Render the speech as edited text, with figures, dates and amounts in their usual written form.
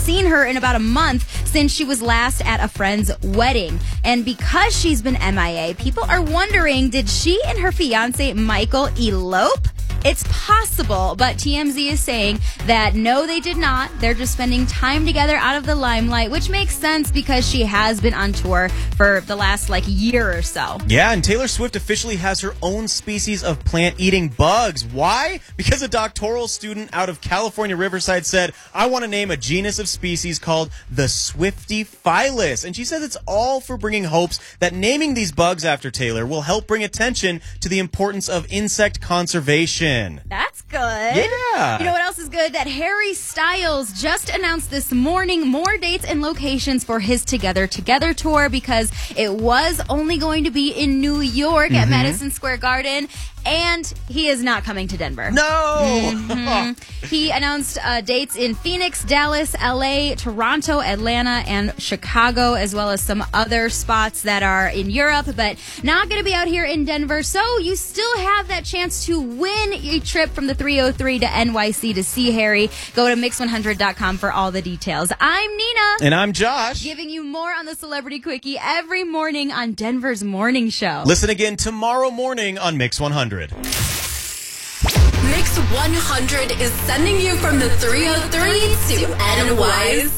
seen her in about a month since she was last at a friend's wedding. And because she's been MIA, people are wondering, did she and her fiancé Michael elope? It's possible, but TMZ is saying that no, they did not. They're just spending time together out of the limelight, which makes sense because she has been on tour for the last year or so. Yeah, and Taylor Swift officially has her own species of plant-eating bugs. Why? Because a doctoral student out of California Riverside said, I want to name a genus of species called the Swiftyphilus. And she says it's all for bringing hopes that naming these bugs after Taylor will help bring attention to the importance of insect conservation. That's good. Yeah. You know what else is good? That Harry Styles just announced this morning more dates and locations for his Together tour, because it was only going to be in New York at Madison Square Garden. And he is not coming to Denver. No! He announced dates in Phoenix, Dallas, LA, Toronto, Atlanta, and Chicago, as well as some other spots that are in Europe, but not going to be out here in Denver. So you still have that chance to win a trip from the 303 to NYC to see Harry. Go to Mix100.com for all the details. I'm Nina. And I'm Josh. Giving you more on the Celebrity Quickie every morning on Denver's Morning Show. Listen again tomorrow morning on Mix 100. Mix 100 is sending you from the 303 to NYC.